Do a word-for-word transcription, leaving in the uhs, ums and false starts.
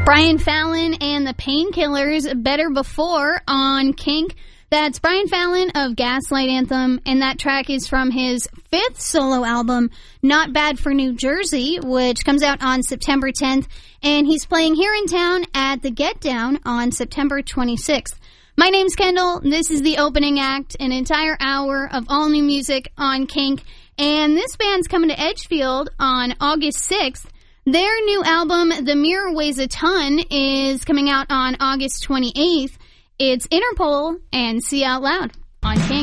Brian Fallon and the Painkillers, Better Before on Kink. That's Brian Fallon of Gaslight Anthem, and that track is from his fifth solo album, Not Bad for New Jersey, which comes out on September tenth, and he's playing here in town at the Get Down on September twenty-sixth. My name's Kendall. This is the opening act, an entire hour of all new music on Kink, and this band's coming to Edgefield on August sixth. Their new album, The Mirror Weighs a Ton, is coming out on August twenty-eighth. It's Interpol and See Out Loud on Kink.